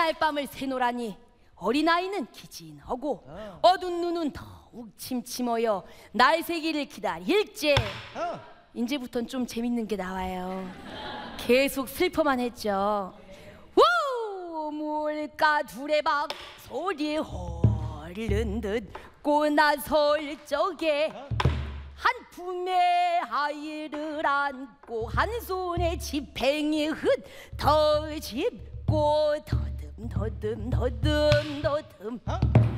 그날 밤을 새노라니 어린아이는 기진하고 어두운 눈은 더욱 침침하여 날 새기를 기다릴제. 이제부턴 좀 재밌는 게 나와요. 계속 슬퍼만 했죠. 우 물가 두레박 소리 헐른 듣고 나설 적에 한 품에 아이를 안고 한 손에 지팽이 흩어집고 더듬